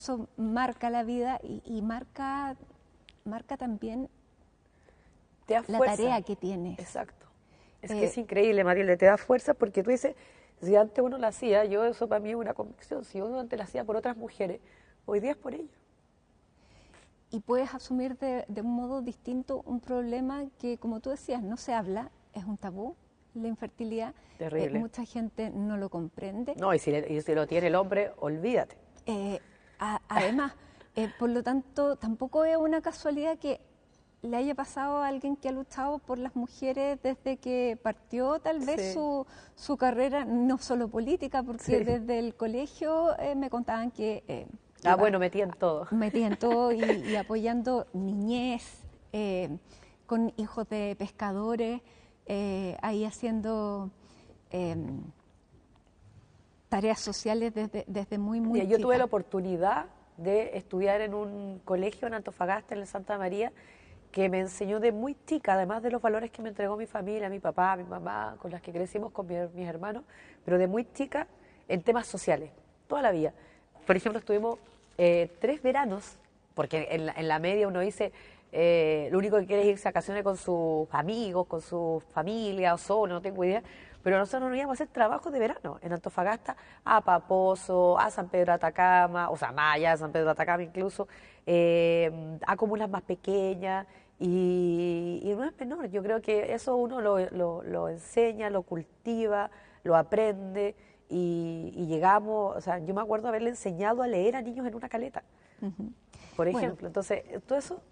eso marca la vida y marca también Te da la fuerza. tarea que tienes. Exacto. Es que es increíble, Matilde, te da fuerza porque tú dices, si antes uno lo hacía, yo eso para mí es una convicción, si uno antes lo hacía por otras mujeres, hoy día es por ellas. Y puedes asumir de un modo distinto un problema que, como tú decías, no se habla, es un tabú, la infertilidad. Terrible. Mucha gente no lo comprende. No, y si lo tiene el hombre, olvídate. Además, por lo tanto, tampoco es una casualidad que le haya pasado a alguien que ha luchado por las mujeres desde que partió tal vez su carrera, no solo política, porque desde el colegio me contaban que... bueno, metí en todo. Metí en todo y apoyando niñez, con hijos de pescadores, ahí haciendo tareas sociales desde muy Yo chica. tuve la oportunidad de estudiar en un colegio en Antofagasta, en el Santa María, que me enseñó de muy chica, además de los valores que me entregó mi familia, mi papá, mi mamá, con las que crecimos con mis hermanos, pero de muy chica en temas sociales, toda la vida. Por ejemplo, estuvimos 3 veranos, porque en la media uno dice, lo único que quiere es irse a vacaciones con sus amigos, con su familia o solo, no tengo idea, pero nosotros nos íbamos a hacer trabajos de verano en Antofagasta, a Paposo, a San Pedro de Atacama, o sea, más allá de San Pedro de Atacama incluso, a comunas más pequeñas, y no es menor. Yo creo que eso uno lo enseña, lo cultiva, lo aprende, y llegamos, o sea, yo me acuerdo haberle enseñado a leer a niños en una caleta, por ejemplo. Bueno. Entonces, todo eso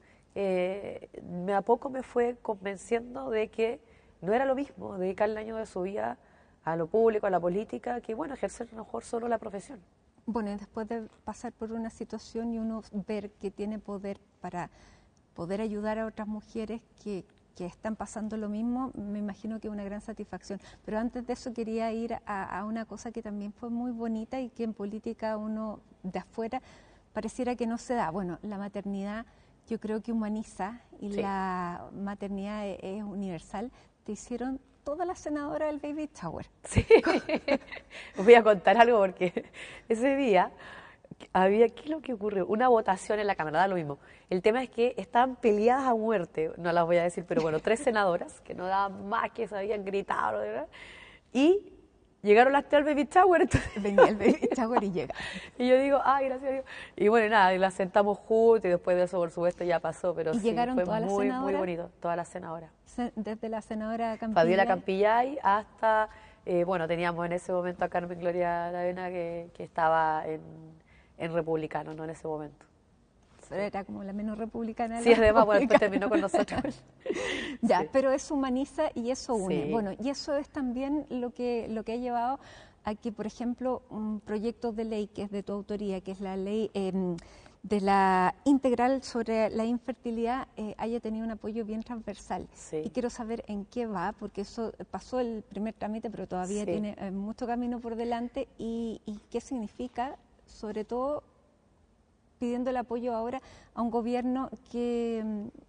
a poco me fue convenciendo de que no era lo mismo dedicar el año de su vida a lo público, a la política, que bueno, ejercer a lo mejor solo la profesión. Bueno, y después de pasar por una situación y uno ver que tiene poder para poder ayudar a otras mujeres que están pasando lo mismo, me imagino que es una gran satisfacción. Pero antes de eso quería ir a una cosa que también fue muy bonita y que en política uno de afuera pareciera que no se da. Bueno, la maternidad yo creo que humaniza y la maternidad es universal. Te hicieron toda la senadora del Baby Shower. Sí, voy a contar algo porque ese día había, ¿qué es lo que ocurrió? Una votación en la Cámara, da lo mismo. El tema es que estaban peleadas a muerte, no las voy a decir, pero bueno, 3 senadoras que no daban más, que se habían gritado, ¿verdad? Y llegaron las 3 al Baby Shower. Entonces... Venía el Baby Shower y llega. Y yo digo, ay, gracias a Dios. Y bueno, nada, y las sentamos juntos y después de eso, por supuesto, ya pasó, pero ¿Y sí, llegaron fue todas las muy, senadoras? muy bonito, todas las senadoras. Desde la senadora Campillay. Fabiola Campillay hasta, bueno, teníamos en ese momento a Carmen Gloria Aravena que estaba en Republicano, ¿no? En ese momento. Pero era como la menos republicana. Sí, además, bueno, después terminó con nosotros. Ya, pero eso humaniza y eso une. Sí. Bueno, y eso es también lo que ha llevado a que, por ejemplo, un proyecto de ley que es de tu autoría, que es la ley de la integral sobre la infertilidad, haya tenido un apoyo bien transversal. Sí. Y quiero saber en qué va, porque eso pasó el primer trámite, pero todavía tiene mucho camino por delante, y qué significa, sobre todo pidiendo el apoyo ahora a un gobierno que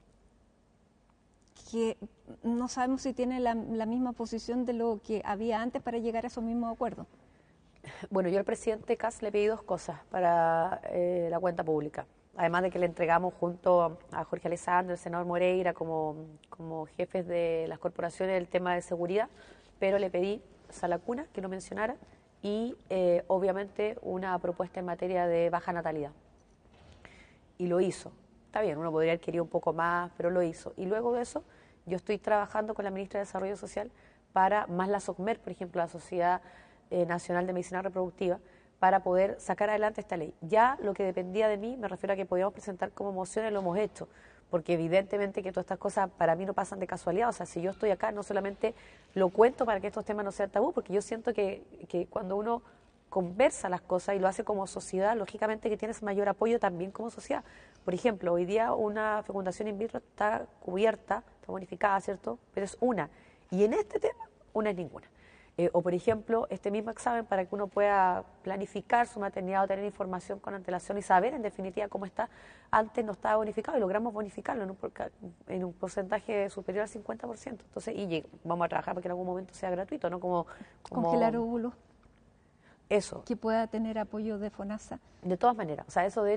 no sabemos si tiene la misma posición de lo que había antes para llegar a esos mismos acuerdos. Bueno, yo al presidente Kast le pedí 2 cosas para la cuenta pública. Además de que le entregamos junto a Jorge Alessandro, el senador Moreira, como jefes de las corporaciones el tema de seguridad, pero le pedí sala cuna, que lo mencionara, y obviamente una propuesta en materia de baja natalidad. Y lo hizo. Está bien, uno podría haber querido un poco más, pero lo hizo. Y luego de eso, yo estoy trabajando con la ministra de Desarrollo Social para, más la SOCMER, por ejemplo, la Sociedad Nacional de Medicina Reproductiva, para poder sacar adelante esta ley. Ya lo que dependía de mí, me refiero a que podíamos presentar como mociones, lo hemos hecho, porque evidentemente que todas estas cosas para mí no pasan de casualidad. O sea, si yo estoy acá, no solamente lo cuento para que estos temas no sean tabú, porque yo siento que cuando uno conversa las cosas y lo hace como sociedad, lógicamente que tienes mayor apoyo también como sociedad. Por ejemplo, hoy día una fecundación in vitro está cubierta, está bonificada, ¿cierto? Pero es una. Y en este tema, una es ninguna. O por ejemplo, este mismo examen para que uno pueda planificar su maternidad o tener información con antelación y saber en definitiva cómo está, antes no estaba bonificado y logramos bonificarlo en un porcentaje superior al 50%. Entonces, y vamos a trabajar para que en algún momento sea gratuito, ¿no? Como congelar óvulos. Eso. Que pueda tener apoyo de FONASA. De todas maneras, o sea, eso de